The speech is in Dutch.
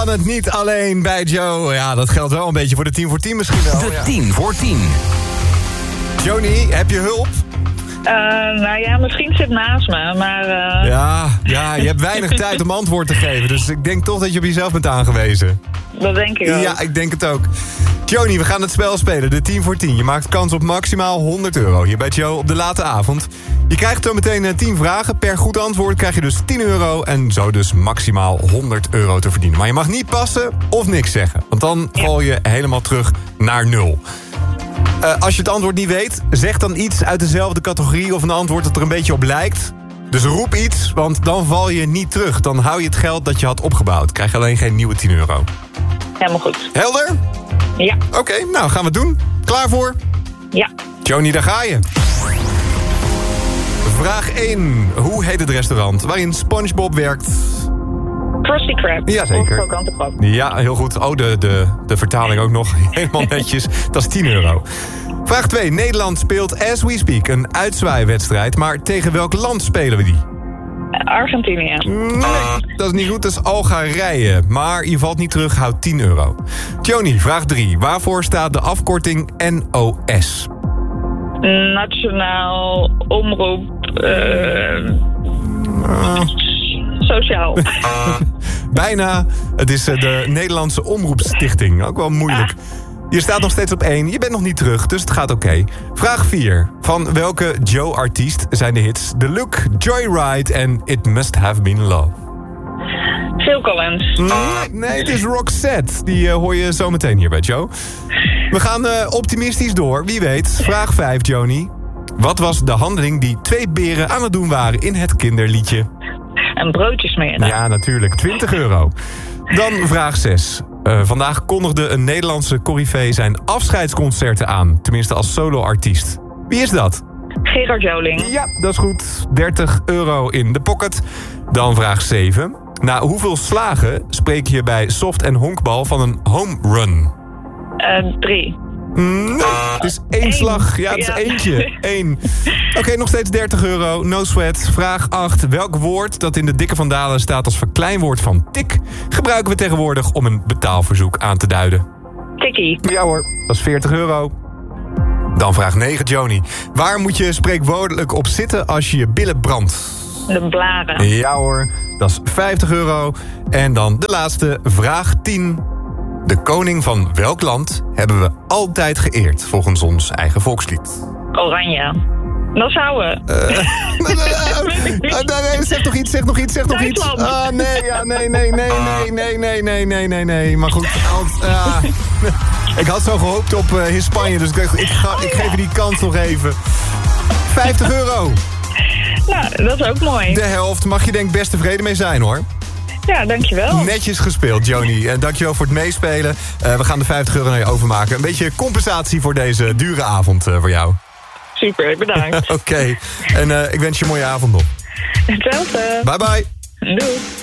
kan het niet alleen bij Joe. Ja, dat geldt wel een beetje voor de 10 voor 10 misschien wel. De 10 voor 10. Joni, heb je hulp? Nou ja, mijn vriend zit naast me, maar... Ja, je hebt weinig tijd om antwoord te geven. Dus ik denk toch dat je op jezelf bent aangewezen. Dat denk ik ook. Ja, ik denk het ook. Joni, we gaan het spel spelen, de 10 voor 10. Je maakt kans op maximaal €100 hier bij Joe op de late avond. Je krijgt zo meteen 10 vragen. Per goed antwoord krijg je dus €10 en zo dus maximaal €100 te verdienen. Maar je mag niet passen of niks zeggen, want dan val je helemaal terug naar 0. Als je het antwoord niet weet, zeg dan iets uit dezelfde categorie of een antwoord dat er een beetje op lijkt. Dus roep iets, want dan val je niet terug. Dan hou je het geld dat je had opgebouwd. Krijg je alleen geen nieuwe €10. Helemaal goed. Helder? Ja. Oké, nou gaan we het doen. Klaar voor? Ja. Joni, daar ga je. Vraag 1. Hoe heet het restaurant waarin SpongeBob werkt? Krusty Krab. Jazeker. Of krokante krab. Ja, heel goed. Oh, de vertaling ook nog. Helemaal netjes. Dat is €10. Vraag 2. Nederland speelt as we speak een uitzwaaiwedstrijd. Maar tegen welk land spelen we die? Argentinië. Nee, dat is niet goed. Dat is Algerije. Maar je valt niet terug, houdt €10. Joni, vraag 3. Waarvoor staat de afkorting NOS? Nationaal Omroep... Sociaal. Bijna. Het is de Nederlandse Omroepstichting. Ook wel moeilijk. Je staat nog steeds op 1. Je bent nog niet terug, dus het gaat oké. Vraag 4. Van welke Joe-artiest zijn de hits The Look, Joyride en It Must Have Been Love? Phil Collins. Nee, het is Roxette. Die hoor je zo meteen hier bij Joe. We gaan optimistisch door. Wie weet. Vraag 5, Joni. Wat was de handeling die 2 beren aan het doen waren in het kinderliedje? En broodjes smeren. Ja, natuurlijk. €20. Dan vraag 6. Vandaag kondigde een Nederlandse coryfee zijn afscheidsconcerten aan. Tenminste als soloartiest. Wie is dat? Gerard Joling. Ja, dat is goed. €30 in de pocket. Dan vraag 7. Na hoeveel slagen spreek je bij soft- en honkbal van een home run? 3. Nee, het is 1 slag. Ja, het is eentje. 1. Oké, nog steeds €30. No sweat. Vraag 8. Welk woord dat in de Dikke van Dalen staat als verkleinwoord van tik... gebruiken we tegenwoordig om een betaalverzoek aan te duiden? Tikkie. Ja hoor, dat is €40. Dan vraag 9, Joni. Waar moet je spreekwoordelijk op zitten als je je billen brandt? De blaren. Ja hoor, dat is €50. En dan de laatste, vraag 10... De koning van welk land hebben we altijd geëerd volgens ons eigen volkslied? Oranje. Dat zouden we. Zeg nog iets. Duitsland. Nee. Maar goed, ik had zo gehoopt op Hispanje, dus ik dacht, ik geef je die kans nog even. €50. Nou, dat is ook mooi. De helft mag je denk ik best tevreden mee zijn hoor. Ja, dankjewel. Netjes gespeeld, Joni. Dankjewel voor het meespelen. We gaan de €50 naar je overmaken. Een beetje compensatie voor deze dure avond voor jou. Super, bedankt. Oké. En ik wens je een mooie avond nog. Hetzelfde. Bye bye. Doei.